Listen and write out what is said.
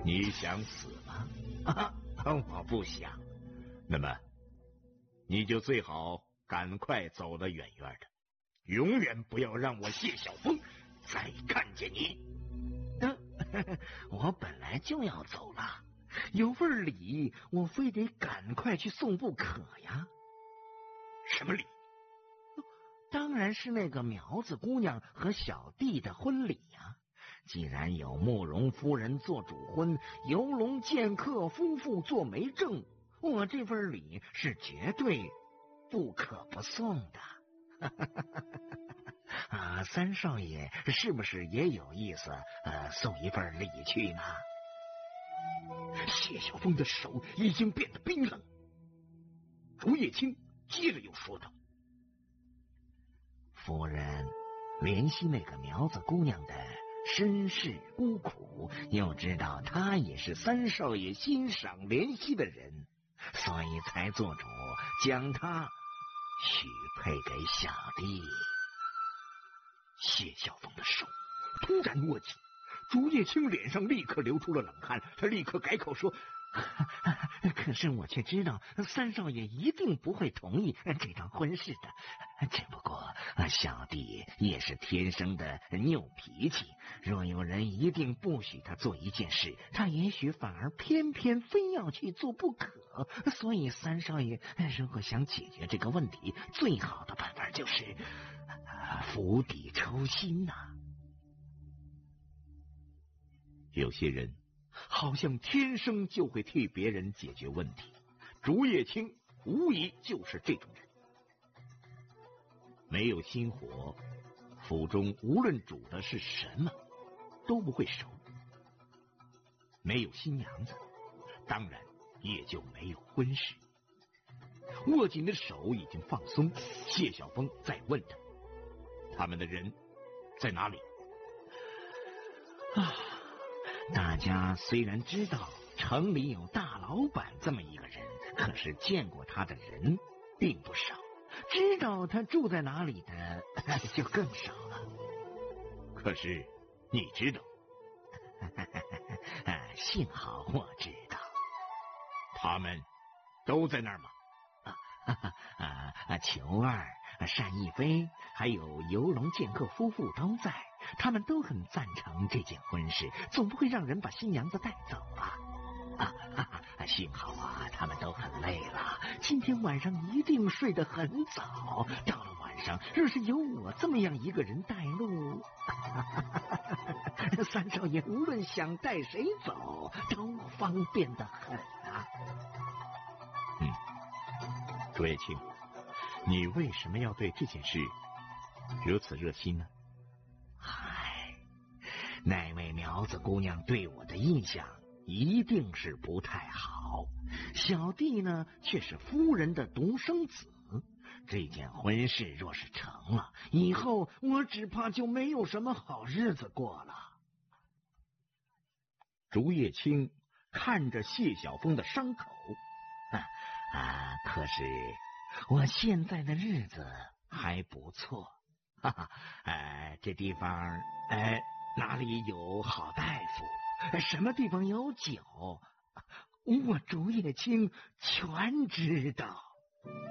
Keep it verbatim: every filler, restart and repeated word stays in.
你想死吗？ 啊，我不想。 那么，你就最好赶快走得远远的，永远不要让我谢晓峰再看见你。 嗯，我本来就要走了，有份礼，我非得赶快去送不可呀。 什么礼？ 当然是那个苗子姑娘和小弟的婚礼呀。既然有慕容夫人做主婚，游龙剑客夫妇做媒证，我这份礼是绝对不可不送的。啊，三少爷是不是也有意思？呃，送一份礼去呢？ 谢晓峰的手已经变得冰冷。竹叶青接着又说道：“ 夫人怜惜那个苗子姑娘的身世孤苦，又知道她也是三少爷欣赏怜惜的人，所以才做主将她许配给小弟。” 谢晓峰的手突然握紧，竹叶青脸上立刻流出了冷汗，他立刻改口说：“ 可是我却知道三少爷一定不会同意这桩婚事的，只不过小弟也是天生的拗脾气，若有人一定不许他做一件事，他也许反而偏偏非要去做不可。所以三少爷如果想解决这个问题，最好的办法就是釜底抽薪呐、啊。 有些人好像天生就会替别人解决问题，竹叶青无疑就是这种人。没有心火，府中无论煮的是什么都不会熟；没有新娘子，当然也就没有婚事。握紧的手已经放松，谢晓峰再问他：“他们的人在哪里？” 啊。大家虽然知道城里有大老板这么一个人，可是见过他的人并不少，知道他住在哪里的就更少了。 可是你知道？ 幸好我知道。 他们都在那儿吗？ 啊啊！裘儿、单亦飞还有游龙剑客夫妇都在，他们都很赞成这件婚事，总不会让人把新娘子带走吧？啊啊！幸好啊，他们都很累了，今天晚上一定睡得很早。到了晚上，若是有我这么样一个人带路，三少爷无论想带谁走，都方便得很啊。 嗯。竹叶青，你为什么要对这件事如此热心呢？ 唉，那位苗子姑娘对我的印象一定是不太好，小弟呢却是夫人的独生子，这件婚事若是成了，以后我只怕就没有什么好日子过了。 竹叶青看着谢晓峰的伤口， 啊啊！可是我现在的日子还不错，哈哈！哎，这地方哎哪里有好大夫，什么地方有酒，我竹叶青全知道。